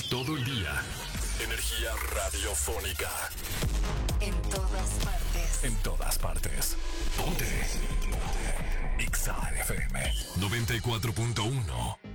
Todo el día. Energía radiofónica. En todas partes. En todas partes. Ponte. Ponte. Exa FM 94.1.